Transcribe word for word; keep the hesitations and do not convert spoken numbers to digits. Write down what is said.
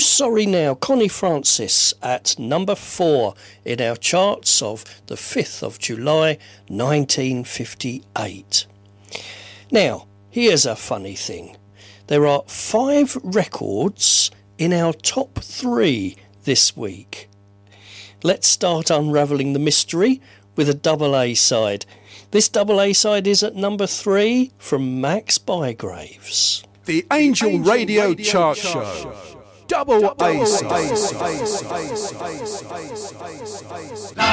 Sorry Now, Connie Francis at number four in our charts of the fifth of July nineteen fifty-eight. Now, here's a funny thing. There are five records in our top three this week. Let's start unravelling the mystery with a double A side. This double A side is at number three from Max Bygraves. The Angel, the Angel Radio, Radio Chart, Chart Show. Show. Double, Double A side.